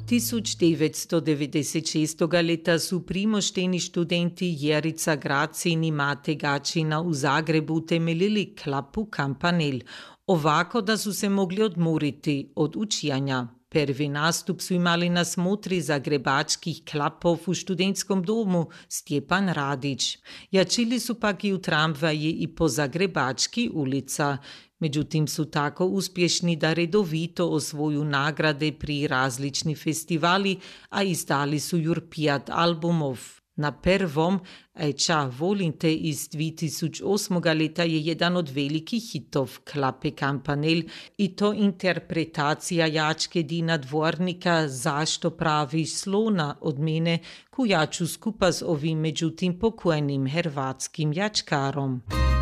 1996. leta su primošteni študenti Jerica Gracin i Mate Gačina u Zagrebu temeljili klapu Kampanel, ovako da su se mogli odmoriti od učijanja. Prvi nastup su imali na smotri zagrebačkih klapov u študentskom domu Stjepan Radić. Jačili su pak i u tramvaji i po zagrebački ulica. Međutim su tako uspješni da redovito osvoju nagrade pri različni festivali, a izdali su jur 5 albumov. Na prvom, Eča volim te iz 2008. leta je jedan od velikih hitov klape Kampanel i to interpretacija Jačke Dina Dvornika Zašto praviš slona od mene, koju ja ću skupa s ovim međutim pokojnim hrvatskim jačkarom.